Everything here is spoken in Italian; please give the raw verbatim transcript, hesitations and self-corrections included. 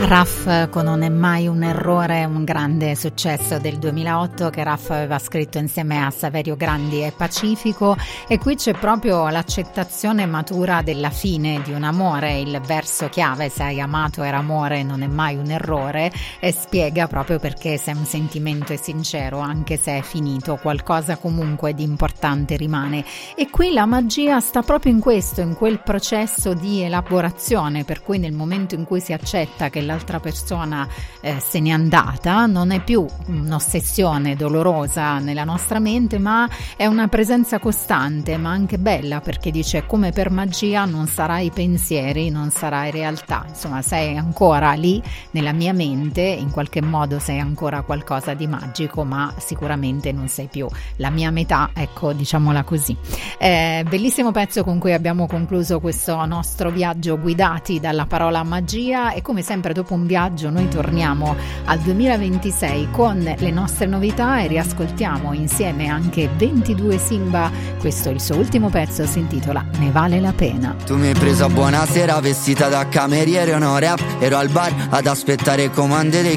Raf con Non è mai un errore, un grande successo del duemilaotto che Raf aveva scritto insieme a Saverio Grandi e Pacifico, e qui c'è proprio l'accettazione matura della fine di un amore. Il verso chiave, se hai amato era amore, non è mai un errore, e spiega proprio perché se un sentimento è sincero, anche se è finito, qualcosa comunque di importante rimane. E qui la magia sta proprio in questo, in quel processo di elaborazione, per cui nel momento in cui si accetta che l'altra persona eh, se n'è andata, non è più un'ossessione dolorosa nella nostra mente, ma è una presenza costante, ma anche bella, perché dice: come per magia non sarai pensieri, non sarai realtà. Insomma, sei ancora lì nella mia mente, in qualche modo sei ancora qualcosa di magico, ma sicuramente non sei più la mia metà, ecco, diciamola così. Eh, bellissimo pezzo con cui abbiamo concluso questo nostro viaggio guidati dalla parola magia, e come sempre dopo un viaggio noi torniamo al duemilaventisei con le nostre novità e riascoltiamo insieme anche ventidue Simba. Questo è il suo ultimo pezzo, si intitola Ne vale la pena. Tu mi hai preso a buonasera vestita da cameriere o no rap, ero al bar ad aspettare comande dei